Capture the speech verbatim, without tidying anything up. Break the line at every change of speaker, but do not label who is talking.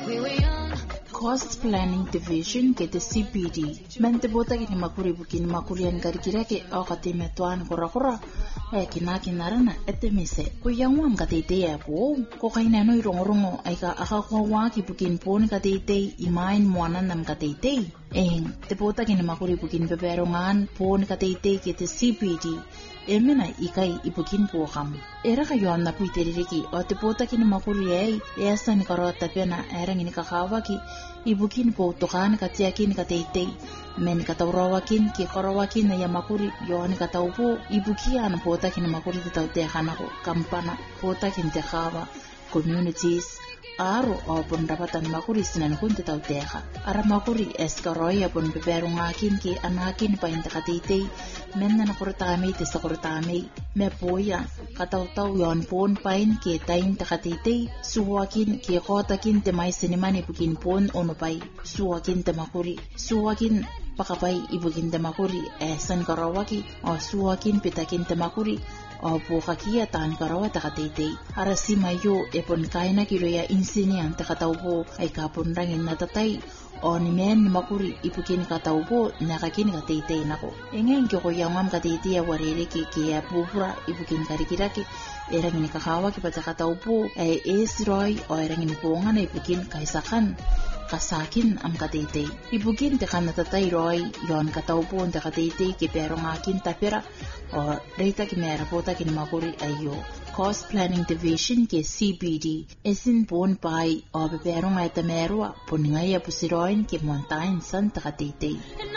Cost Planning Division ke te C P D. Men te bota ki ni makuri buki ni makuri an karikira ke o ka te metuan kora kora. E kina kina rana e te mese. Ko yangwam ka te te e po. Ko kaina no i rongo rongo ai ka aka kua waki buki ni poni ka te te i main moana nam ka te te. Eng, te bota ki ni makuri buki ni pepero ngan poni ka te te ke te C P D. E mena i kai i bukin po kam. E raka yoan na pui te ririki o te bota ki ni makuri ei e asa ni karo tapena e rangi ni kakawaki i bukin po tokan ka tiakin ka teitei men ka taurawakin ki korowakin na yamakuri yoan ka taupo i bukian po ta kin makuri te tau te hanako kampana po ta kin te kawa communities aro o pon rapatan makuri sinan kun te tau teha ara makuri eskaroya pon beberunga kin ki anakin pa inta ka teitei men na kurtami te sakurtami me poya ka tau tau yon pon pain ki tain ta ka teitei suwakin ki kotakin te mai sinimani bukin pon ono pai suwakin te makuri suwakin pakapai ibukin te makuri e san karawaki o suwakin pitakin te makuri o buka kia tan karawa ta ka teitei ara si mayo e pon kaina kilo ya insini ang ta kataupo ay kapon rangin na tatay o ni men ni makuri ipukin kataupo nakakin ka teitei nako engeng ko yangam ka teitei warere ki ki pupura ipukin karikiraki erang ni kakawa ki pata kataupo ay esroy o erang ni ponga na ipukin kaisakan kasakin am ka teitei ipukin te kan natatay roy yon kataupo ta ka teitei ki pero ngakin tapira o reita ki mera pota ki ni makuri ayo Cost Planning Division ke C B D esin pon pai o beberong ay tamerua pon ngaya pusiroin ke montain san ta ka teitei